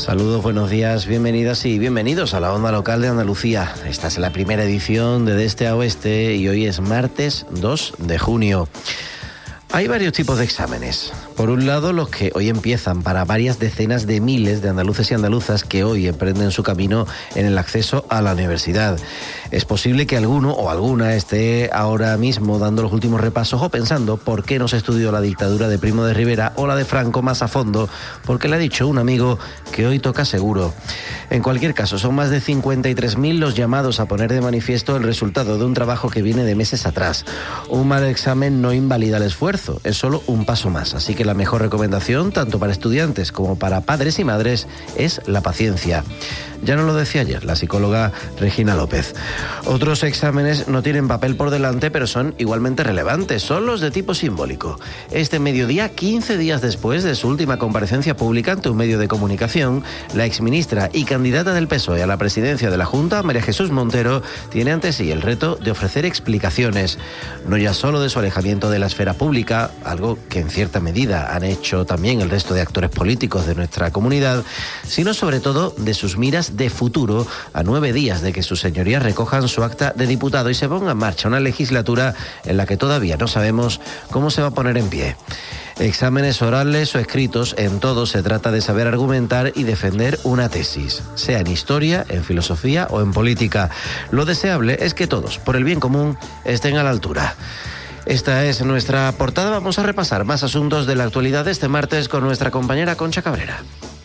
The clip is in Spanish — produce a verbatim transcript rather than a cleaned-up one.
Saludos, buenos días, bienvenidas y bienvenidos a la Onda Local de Andalucía. Esta es la primera edición de De Este a Oeste y hoy es martes dos de junio. Hay varios tipos de exámenes. Por un lado, los que hoy empiezan para varias decenas de miles de andaluces y andaluzas que hoy emprenden su camino en el acceso a la universidad. Es posible que alguno o alguna esté ahora mismo dando los últimos repasos o pensando por qué no se estudió la dictadura de Primo de Rivera o la de Franco más a fondo, porque le ha dicho un amigo que hoy toca seguro. En cualquier caso, son más de cincuenta y tres mil los llamados a poner de manifiesto el resultado de un trabajo que viene de meses atrás. Un mal examen no invalida el esfuerzo, es solo un paso más. Así que la mejor recomendación, tanto para estudiantes como para padres y madres, es la paciencia. Ya nos lo decía ayer la psicóloga Regina López. Otros exámenes no tienen papel por delante, pero son igualmente relevantes. Son los de tipo simbólico. Este mediodía, quince días después de su última comparecencia pública ante un medio de comunicación, la exministra y candidata del P S O E a la presidencia de la Junta, María Jesús Montero, tiene ante sí el reto de ofrecer explicaciones. No ya solo de su alejamiento de la esfera pública, algo que en cierta medida han hecho también el resto de actores políticos de nuestra comunidad, sino sobre todo de sus miras de futuro a nueve días de que sus señorías recojan su acta de diputado y se ponga en marcha una legislatura en la que todavía no sabemos cómo se va a poner en pie. Exámenes orales o escritos, en todo se trata de saber argumentar y defender una tesis, sea en historia, en filosofía o en política. Lo deseable es que todos, por el bien común, estén a la altura. Esta es nuestra portada. Vamos a repasar más asuntos de la actualidad de este martes con nuestra compañera Concha Cabrera.